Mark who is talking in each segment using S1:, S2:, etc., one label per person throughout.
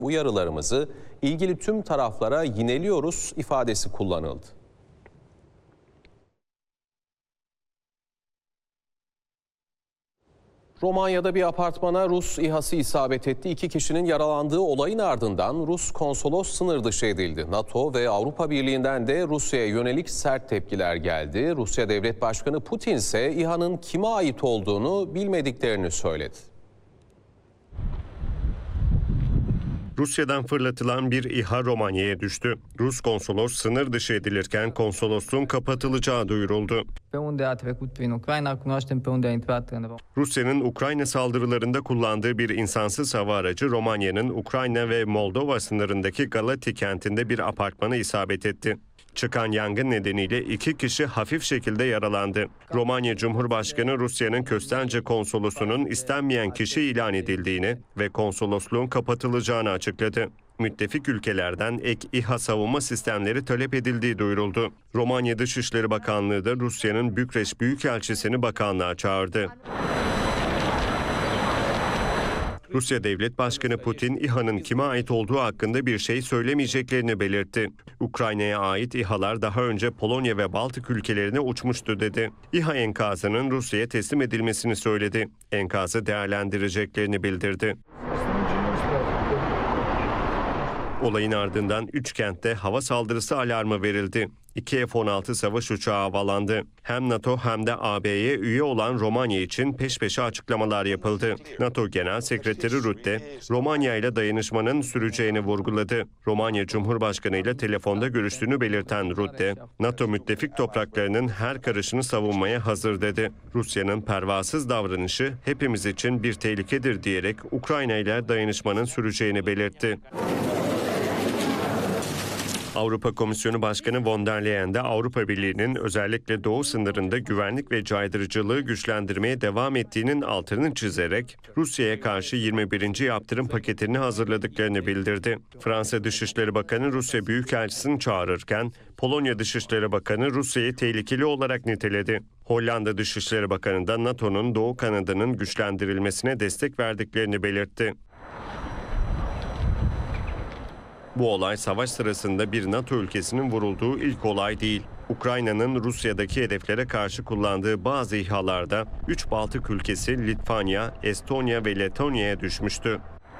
S1: Uyarılarımızı ilgili tüm taraflara yineliyoruz ifadesi kullanıldı. Romanya'da bir apartmana Rus İHA'sı isabet etti. 2 kişinin yaralandığı olayın ardından Rus konsolos sınır dışı edildi. NATO ve Avrupa Birliği'nden de Rusya'ya yönelik sert tepkiler geldi. Rusya Devlet Başkanı Putin ise İHA'nın kime ait olduğunu bilmediklerini söyledi.
S2: Rusya'dan fırlatılan bir İHA Romanya'ya düştü. Rus konsolos sınır dışı edilirken konsolosluğun kapatılacağı duyuruldu. Rusya'nın Ukrayna saldırılarında kullandığı bir insansız hava aracı Romanya'nın Ukrayna ve Moldova sınırındaki Galati kentinde bir apartmana isabet etti. Çıkan yangın nedeniyle 2 kişi hafif şekilde yaralandı. Romanya Cumhurbaşkanı Rusya'nın Köstence konsolosunun istenmeyen kişi ilan edildiğini ve konsolosluğun kapatılacağını açıkladı. Müttefik ülkelerden ek İHA savunma sistemleri talep edildiği duyuruldu. Romanya Dışişleri Bakanlığı da Rusya'nın Bükreş Büyükelçisini bakanlığa çağırdı. Rusya Devlet Başkanı Putin, İHA'nın kime ait olduğu hakkında bir şey söylemeyeceklerini belirtti. Ukrayna'ya ait İHA'lar daha önce Polonya ve Baltık ülkelerine uçmuştu dedi. İHA enkazının Rusya'ya teslim edilmesini söyledi. Enkazı değerlendireceklerini bildirdi. Olayın ardından 3 kentte hava saldırısı alarmı verildi. 2 F-16 savaş uçağı havalandı. Hem NATO hem de AB'ye üye olan Romanya için peş peşe açıklamalar yapıldı. NATO Genel Sekreteri Rutte, Romanya ile dayanışmanın süreceğini vurguladı. Romanya Cumhurbaşkanı ile telefonda görüştüğünü belirten Rutte, NATO müttefik topraklarının her karışını savunmaya hazır dedi. Rusya'nın pervasız davranışı hepimiz için bir tehlikedir diyerek Ukrayna ile dayanışmanın süreceğini belirtti. Avrupa Komisyonu Başkanı von der Leyen de Avrupa Birliği'nin özellikle doğu sınırında güvenlik ve caydırıcılığı güçlendirmeye devam ettiğinin altını çizerek Rusya'ya karşı 21. yaptırım paketini hazırladıklarını bildirdi. Fransa Dışişleri Bakanı Rusya Büyükelçisini çağırırken Polonya Dışişleri Bakanı Rusya'yı tehlikeli olarak niteledi. Hollanda Dışişleri Bakanı da NATO'nun doğu kanadının güçlendirilmesine destek verdiklerini belirtti. Bu olay savaş sırasında bir NATO ülkesinin vurulduğu ilk olay değil. Ukrayna'nın Rusya'daki hedeflere karşı kullandığı bazı İHA'larda 3 Baltık ülkesi Litvanya, Estonya ve Letonya'ya düşmüştü.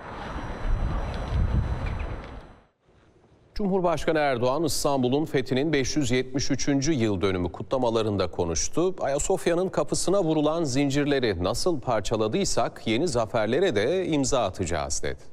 S1: Cumhurbaşkanı Erdoğan İstanbul'un fethinin 573. yıl dönümü kutlamalarında konuştu. Ayasofya'nın kapısına vurulan zincirleri nasıl parçaladıysak yeni zaferlere de imza atacağız dedi.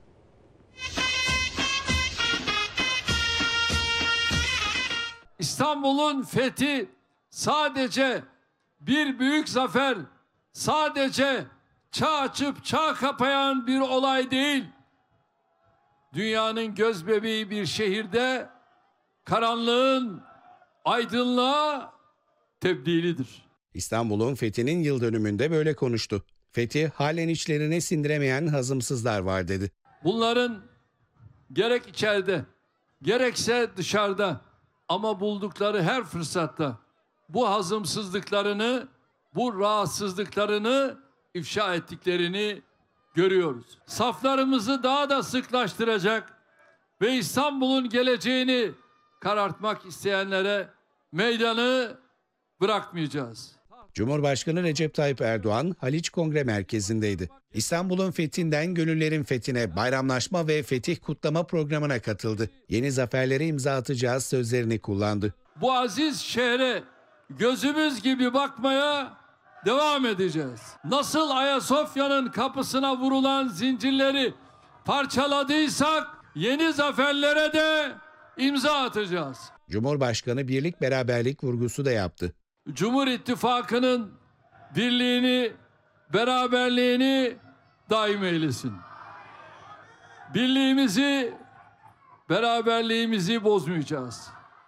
S3: İstanbul'un fethi sadece bir büyük zafer, sadece çağ açıp çağ kapayan bir olay değil. Dünyanın gözbebeği bir şehirde karanlığın aydınlığa tebdilidir.
S4: İstanbul'un fethinin yıl dönümünde böyle konuştu. Fethi halen içlerine sindiremeyen hazımsızlar var dedi.
S3: Bunların gerek içeride gerekse dışarıda ama buldukları her fırsatta bu hazımsızlıklarını, bu rahatsızlıklarını ifşa ettiklerini görüyoruz. Saflarımızı daha da sıklaştıracak ve İstanbul'un geleceğini karartmak isteyenlere meydanı bırakmayacağız.
S4: Cumhurbaşkanı Recep Tayyip Erdoğan Haliç Kongre Merkezi'ndeydi. İstanbul'un fethinden gönüllerin fethine bayramlaşma ve fetih kutlama programına katıldı. Yeni zaferlere imza atacağız sözlerini kullandı.
S3: Bu aziz şehre gözümüz gibi bakmaya devam edeceğiz. Nasıl Ayasofya'nın kapısına vurulan zincirleri parçaladıysak yeni zaferlere de imza atacağız.
S4: Cumhurbaşkanı birlik beraberlik vurgusu da yaptı.
S3: Cumhur İttifakı'nın birliğini, beraberliğini daim eylesin. Birliğimizi, beraberliğimizi bozmayacağız.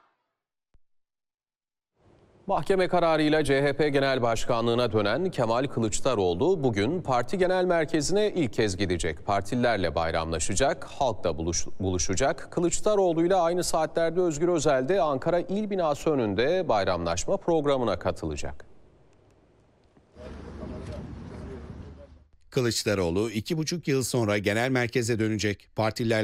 S1: Mahkeme kararıyla CHP Genel Başkanlığı'na dönen Kemal Kılıçdaroğlu bugün parti genel merkezine ilk kez gidecek. Partililerle bayramlaşacak, halkla buluşacak. Kılıçdaroğlu ile aynı saatlerde Özgür Özel de Ankara İl Binası önünde bayramlaşma programına katılacak.
S4: Kılıçdaroğlu 2,5 yıl sonra genel merkeze dönecek. Partililer